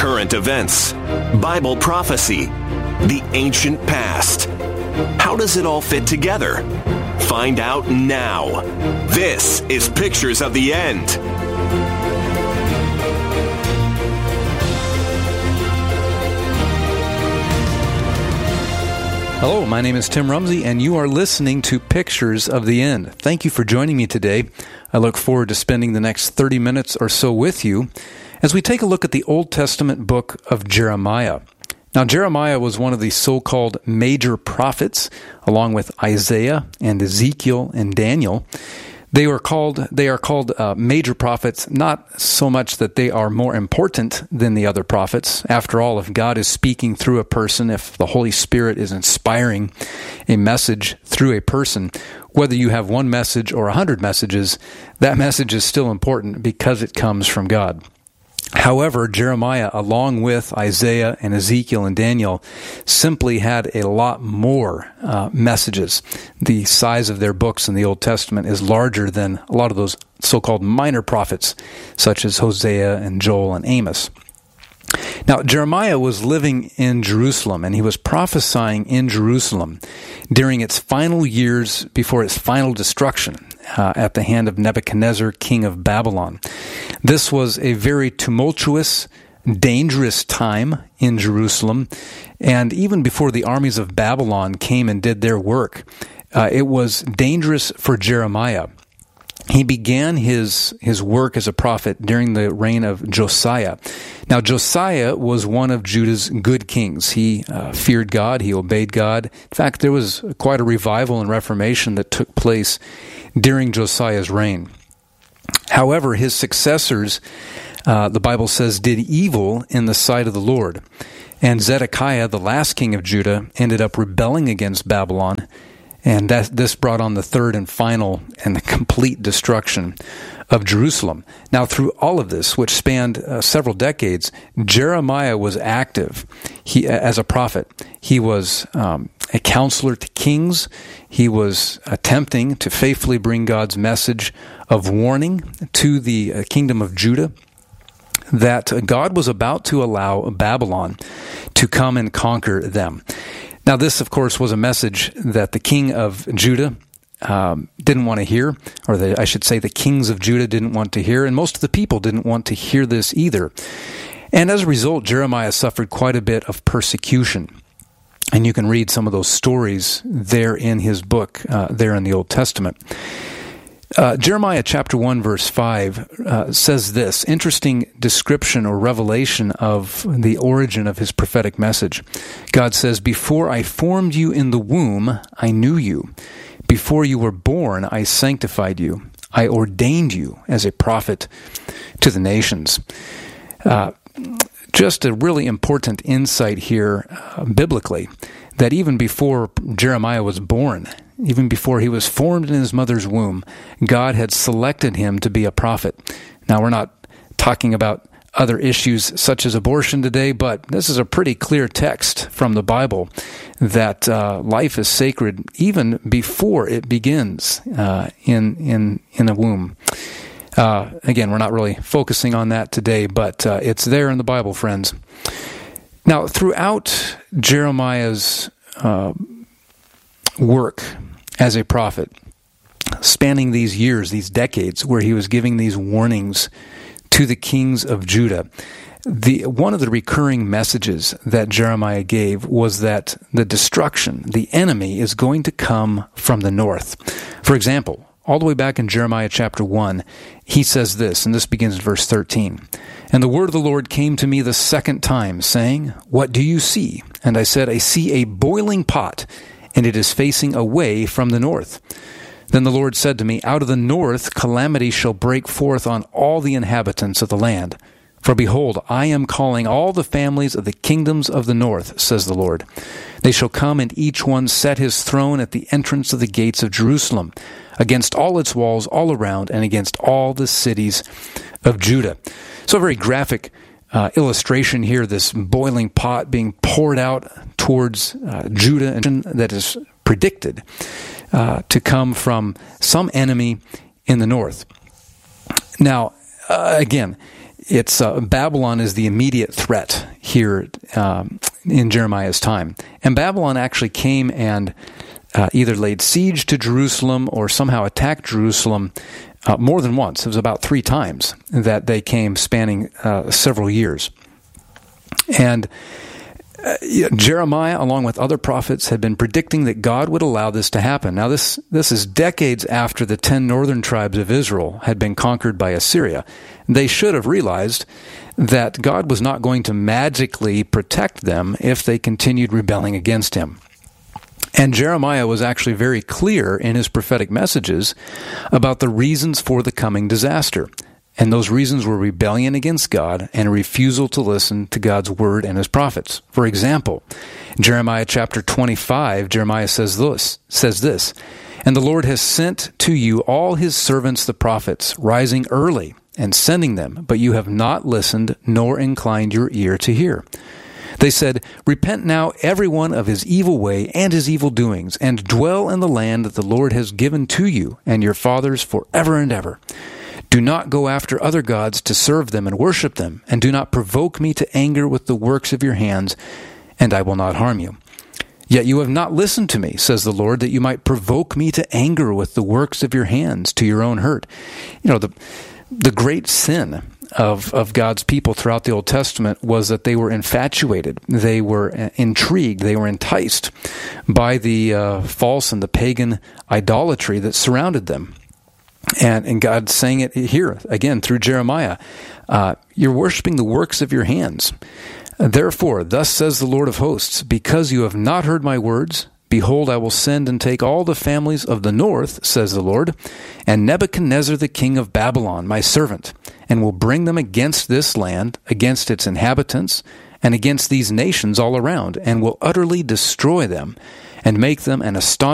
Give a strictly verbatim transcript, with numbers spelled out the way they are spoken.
current events, Bible prophecy, the ancient past. How does it all fit together? Find out now. This is Pictures of the End. Hello, my name is Tim Rumsey, and you are listening to Pictures of the End. Thank you for joining me today. I look forward to spending the next thirty minutes or so with you as we take a look at the Old Testament book of Jeremiah. Now, Jeremiah was one of the so-called major prophets, along with Isaiah and Ezekiel and Daniel. They were called, they are called uh, major prophets, not so much that they are more important than the other prophets. After all, if God is speaking through a person, if the Holy Spirit is inspiring a message through a person, whether you have one message or a hundred messages, that message is still important because it comes from God. However, Jeremiah, along with Isaiah and Ezekiel and Daniel, simply had a lot more uh, messages. The size of their books in the Old Testament is larger than a lot of those so-called minor prophets, such as Hosea and Joel and Amos. Now, Jeremiah was living in Jerusalem, and he was prophesying in Jerusalem during its final years before its final destruction uh, at the hand of Nebuchadnezzar, king of Babylon. This was a very tumultuous, dangerous time in Jerusalem, and even before the armies of Babylon came and did their work, uh, it was dangerous for Jeremiah. He began his his work as a prophet during the reign of Josiah. Now, Josiah was one of Judah's good kings. He uh, feared God. He obeyed God. In fact, there was quite a revival and reformation that took place during Josiah's reign. However, his successors, uh, the Bible says, did evil in the sight of the Lord. And Zedekiah, the last king of Judah, ended up rebelling against Babylon. And that, this brought on the third and final and the complete destruction of Jerusalem. Now, through all of this, which spanned uh, several decades, Jeremiah was active he, as a prophet. He was um, a counselor to kings. He was attempting to faithfully bring God's message of warning to the uh, kingdom of Judah, that God was about to allow Babylon to come and conquer them. Now, this, of course, was a message that the king of Judah um, didn't want to hear, or the, I should say the kings of Judah didn't want to hear, and most of the people didn't want to hear this either. And as a result, Jeremiah suffered quite a bit of persecution. And you can read some of those stories there in his book, uh, there in the Old Testament. Uh, Jeremiah chapter one, verse five uh, says this, interesting description or revelation of the origin of his prophetic message. God says, "Before I formed you in the womb, I knew you. Before you were born, I sanctified you. I ordained you as a prophet to the nations." Uh, just a really important insight here uh, biblically, that even before Jeremiah was born, even before he was formed in his mother's womb, God had selected him to be a prophet. Now, we're not talking about other issues such as abortion today, but this is a pretty clear text from the Bible that uh, life is sacred even before it begins uh, in in in a womb. Uh, again, we're not really focusing on that today, but uh, it's there in the Bible, friends. Now, throughout Jeremiah's uh, work as a prophet, spanning these years, these decades, where he was giving these warnings to the kings of Judah, the one of the recurring messages that Jeremiah gave was that the destruction, the enemy, is going to come from the north. For example, all the way back in Jeremiah chapter one, he says this, and this begins in verse thirteen. "And the word of the Lord came to me the second time, saying, What do you see? And I said, I see a boiling pot, and it is facing away from the north. Then the Lord said to me, Out of the north calamity shall break forth on all the inhabitants of the land. For behold, I am calling all the families of the kingdoms of the north, says the Lord. They shall come, and each one set his throne at the entrance of the gates of Jerusalem, against all its walls all around, and against all the cities of Judah." So a very graphic uh, illustration here, this boiling pot being poured out towards uh, Judah, and that is predicted uh, to come from some enemy in the north. Now, uh, again, it's uh, Babylon is the immediate threat here um, in Jeremiah's time. And Babylon actually came and uh, either laid siege to Jerusalem or somehow attacked Jerusalem uh, more than once. It was about three times that they came, spanning uh, several years. And Uh, Jeremiah, along with other prophets, had been predicting that God would allow this to happen. Now, this this is decades after the ten northern tribes of Israel had been conquered by Assyria. They should have realized that God was not going to magically protect them if they continued rebelling against him. And Jeremiah was actually very clear in his prophetic messages about the reasons for the coming disaster. And those reasons were rebellion against God and a refusal to listen to God's word and his prophets. For example, Jeremiah chapter twenty-five, Jeremiah says this, says this, "And the Lord has sent to you all his servants the prophets, rising early and sending them, but you have not listened nor inclined your ear to hear. They said, 'Repent now every one of his evil way and his evil doings, and dwell in the land that the Lord has given to you and your fathers forever and ever. Do not go after other gods to serve them and worship them, and do not provoke me to anger with the works of your hands, and I will not harm you. Yet you have not listened to me, says the Lord, that you might provoke me to anger with the works of your hands to your own hurt.'" You know, the the great sin of, of God's people throughout the Old Testament was that they were infatuated, they were intrigued, they were enticed by the uh, false and the pagan idolatry that surrounded them. And, and God's saying it here, again, through Jeremiah. Uh, you're worshiping the works of your hands. "Therefore, thus says the Lord of hosts, because you have not heard my words, behold, I will send and take all the families of the north, says the Lord, and Nebuchadnezzar the king of Babylon, my servant, and will bring them against this land, against its inhabitants, and against these nations all around, and will utterly destroy them, and make them an astonishing